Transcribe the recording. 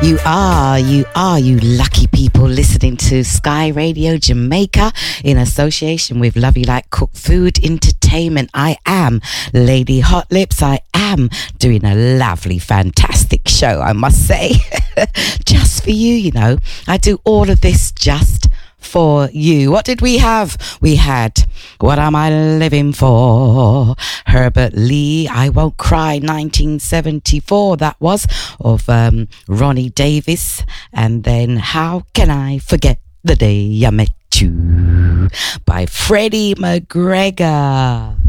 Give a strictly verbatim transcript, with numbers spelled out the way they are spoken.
You are, you are, you lucky people listening to Sky Radio Jamaica in association with Love You Like Cooked Food Entertainment. I am Lady Hot Lips. I am doing a lovely, fantastic show, I must say. Just for you, you know. I do all of this just for you. What did we have? We had What Am I Living For? Herbert Lee, I Won't Cry, nineteen seventy-four, that was, of um, Ronnie Davis. And then How Can I Forget the Day I Met You by Freddie McGregor.